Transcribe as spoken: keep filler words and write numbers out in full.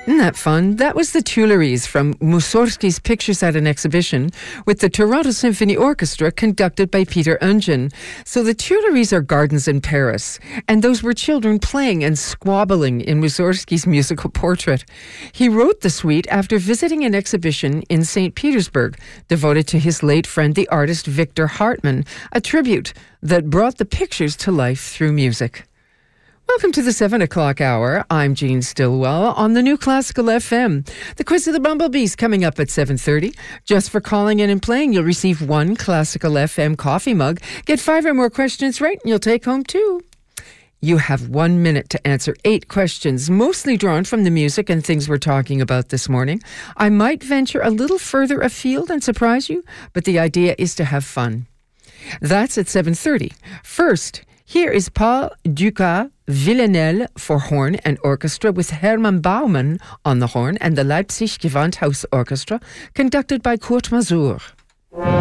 Isn't that fun? That was the Tuileries from Mussorgsky's Pictures at an Exhibition with the Toronto Symphony Orchestra conducted by Peter Ungen. So the Tuileries are gardens in Paris, and those were children playing and squabbling in Mussorgsky's musical portrait. He wrote the suite after visiting an exhibition in Saint Petersburg devoted to his late friend, the artist Victor Hartmann, a tribute that brought the pictures to life through music. Welcome to the seven o'clock hour. I'm Jean Stillwell on the New Classical F M. The Quiz of the Bumblebees coming up at seven thirty. Just for calling in and playing, you'll receive one Classical F M coffee mug. Get five or more questions right and you'll take home two. You have one minute to answer eight questions, mostly drawn from the music and things we're talking about this morning. I might venture a little further afield and surprise you, but the idea is to have fun. That's at seven thirty. First, here is Paul Dukas Villanelle for horn and orchestra with Hermann Baumann on the horn and the Leipzig Gewandhaus Orchestra, conducted by Kurt Masur.